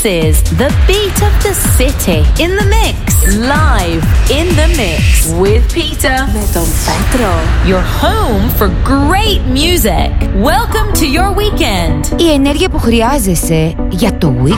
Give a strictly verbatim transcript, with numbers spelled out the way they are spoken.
is the beat of the city in the mix. Live in the mix with Peter. Με τον Πέτρο. Your home for great music. Welcome to your weekend. Η ενέργεια που χρειάζεσαι για το weekend.